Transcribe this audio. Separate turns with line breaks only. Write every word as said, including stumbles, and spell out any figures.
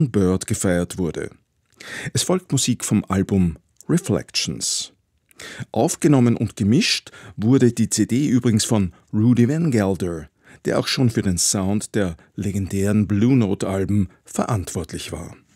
Bird gefeiert wurde. Es folgt Musik vom Album Reflections. Aufgenommen und gemischt wurde die C D übrigens von Rudy Van Gelder, der auch schon für den Sound der legendären Blue Note-Alben verantwortlich war.